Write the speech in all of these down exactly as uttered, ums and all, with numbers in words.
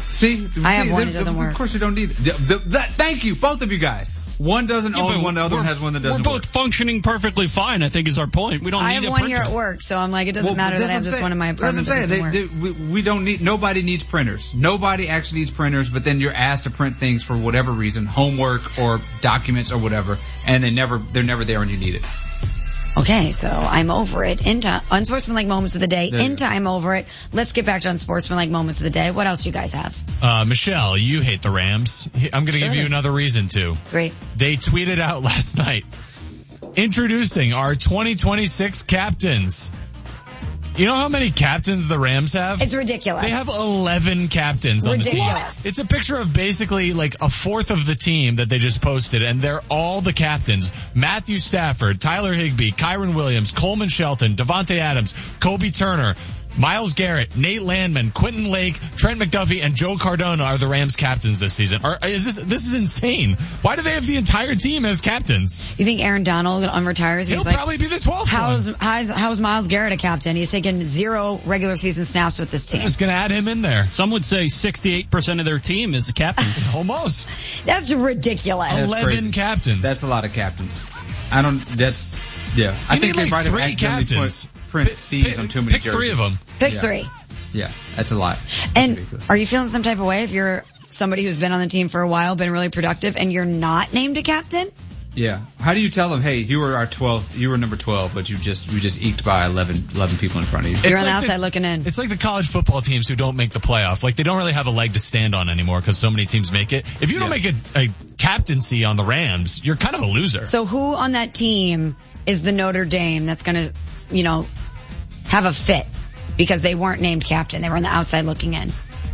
See? I have See, one the, that doesn't the, work. Of course you don't need it. The, the, that, thank you, both of you guys. One doesn't Yeah, own one, the other one has one that doesn't We're work. both functioning perfectly fine, I think is our point. We don't I need have a one printer. here at work, so I'm like, it doesn't Well, matter that's that I have what this I'm one in my saying. apartment that That's what doesn't I'm work. saying. They, they, we, we don't need, nobody needs printers. Nobody actually needs printers, but then you're asked to print things for whatever reason, homework or documents or whatever, and they never, they're never there when you need it. Okay, so I'm over it. Into unsportsmanlike moments of the day. There you Into I'm over it. Let's get back to unsportsmanlike moments of the day. What else do you guys have? Uh, Michelle, you hate the Rams. I'm going to Sure. give you another reason to. Great. They tweeted out last night, introducing our twenty twenty-six captains. You know how many captains the Rams have? It's ridiculous. They have eleven captains on the team. Ridiculous. It's a picture of basically like a fourth of the team that they just posted, and they're all the captains. Matthew Stafford, Tyler Higbee, Kyron Williams, Coleman Shelton, Devontae Adams, Kobe Turner, Myles Garrett, Nate Landman, Quentin Lake, Trent McDuffie, and Joe Cardona are the Rams captains this season. Are, is this, this is insane. Why do they have the entire team as captains? You think Aaron Donald unretires? He'll He's like, probably be the twelfth how's, one. how's, how's Myles Garrett a captain? He's taken zero regular season snaps with this team. Just gonna add him in there. Some would say sixty-eight percent of their team is the captains. Almost. That's ridiculous. That's eleven crazy. captains. That's a lot of captains. I don't, that's, yeah. I You think need they like might have three accidentally captains. put print Pick- C's pick- on too many Pick jerseys. three of them. Pick Yeah. three. Yeah, that's a lot. That's And ridiculous. are you feeling some type of way if you're somebody who's been on the team for a while, been really productive, and you're not named a captain? Yeah. How do you tell them, hey, you were our twelfth, you were number twelve, but you just, we just eked by eleven, eleven people in front of you? You're on the like outside looking in. It's like the college football teams who don't make the playoff. Like they don't really have a leg to stand on anymore because so many teams make it. If you don't Yeah. make a, a captaincy on the Rams, you're kind of a loser. So who on that team is the Notre Dame that's going to, you know, have a fit? Because they weren't named captain. They were on the outside looking in.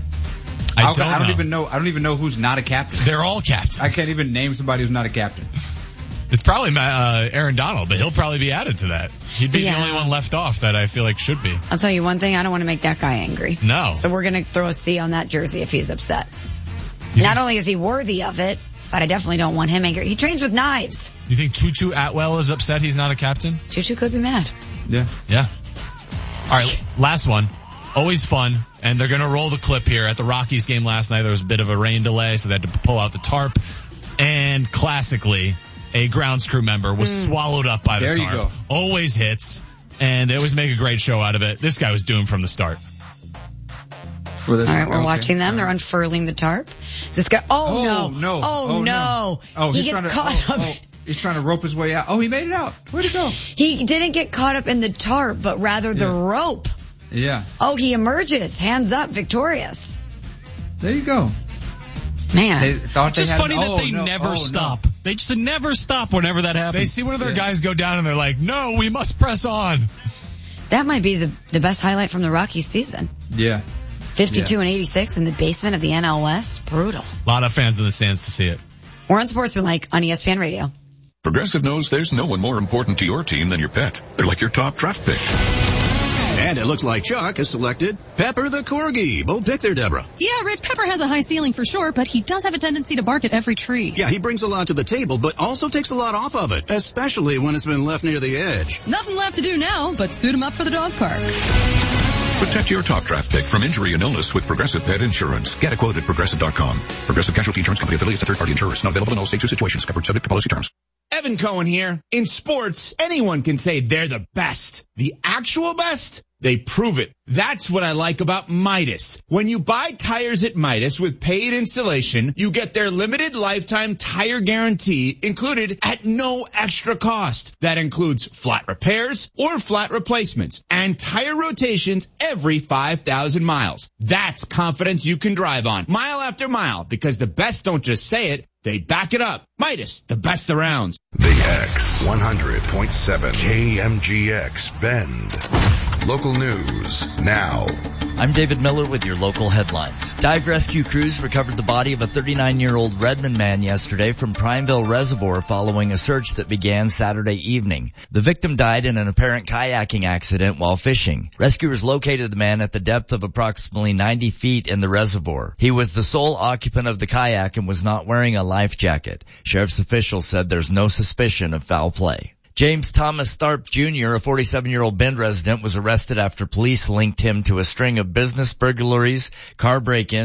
I I'll- don't, I don't know. even know, I don't even know who's not a captain. They're all captains. I can't even name somebody who's not a captain. It's probably uh, Aaron Donald, but he'll probably be added to that. He'd be Yeah. the only one left off that I feel like should be. I'll tell you one thing, I don't want to make that guy angry. No. So we're going to throw a C on that jersey if he's upset. You Not think, only is he worthy of it, but I definitely don't want him angry. He trains with knives. you think Tutu Atwell is upset he's not a captain? Tutu could be mad. Yeah. Yeah. All right, last one. Always fun, and they're going to roll the clip here. At the Rockies game last night, there was a bit of a rain delay, so they had to pull out the tarp. And classically, a grounds crew member was Mm. swallowed up by the There you tarp. go. Always hits, and they always make a great show out of it. This guy was doomed from the start. All All right, we're watching them. They're unfurling the tarp. This guy, oh, Oh, no. no. Oh, Oh, no. no. Oh, he he's gets trying to, caught oh, up. oh, he's trying to rope his way out. Oh, he made it out. Where'd he go? He didn't get caught up in the tarp, but rather the Yeah. rope. Yeah. Oh, he emerges, hands up, victorious. There you go. Man. They thought It's just they had, funny oh, that they no, never oh, no. stop. They just never stop whenever that happens. They see one of their Yeah. guys go down, and they're like, no, we must press on. That might be the, the best highlight from the Rockies season. Yeah. fifty-two Yeah. and eighty-six in the basement of the N L West. Brutal. A lot of fans in the stands to see it. We're on Sportsmanlike on E S P N Radio. Progressive knows there's no one more important to your team than your pet. They're like your top draft pick. And it looks like Chuck has selected Pepper the Corgi. Bold pick there, Deborah. Yeah, Rich, Pepper has a high ceiling for sure, but he does have a tendency to bark at every tree. Yeah, he brings a lot to the table, but also takes a lot off of it, especially when it's been left near the edge. Nothing left to do now, but suit him up for the dog park. Protect your top draft pick from injury and illness with Progressive Pet Insurance. Get a quote at progressive dot com. Progressive Casualty Insurance Company affiliates and third-party insurers. Not available in all states or situations. Covered subject to policy terms. Evan Cohen here. In sports, anyone can say they're the best. The actual best? They prove it. That's what I like about Midas. When you buy tires at Midas with paid installation, you get their limited lifetime tire guarantee included at no extra cost. That includes flat repairs or flat replacements and tire rotations every five thousand miles. That's confidence you can drive on mile after mile, because the best don't just say it, they back it up. Midas, the best around. The X one hundred point seven K M G X Bend. Local news now. I'm David Miller with your local headlines. Dive rescue crews recovered the body of a thirty-nine-year-old Redmond man yesterday from Prineville Reservoir following a search that began Saturday evening. The victim died in an apparent kayaking accident while fishing. Rescuers located the man at the depth of approximately ninety feet in the reservoir. He was the sole occupant of the kayak and was not wearing a life jacket. Sheriff's officials said there's no suspicion of foul play. James Thomas Tharp Junior, a forty-seven-year-old Bend resident, was arrested after police linked him to a string of business burglaries, car break-ins,